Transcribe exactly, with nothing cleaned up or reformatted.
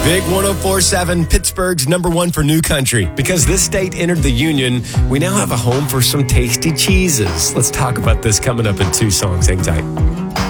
Big one oh four point seven, Pittsburgh's number one for new country. Because this state entered the Union, we now have a home for some tasty cheeses. Let's talk about this coming up in two songs. Hang tight.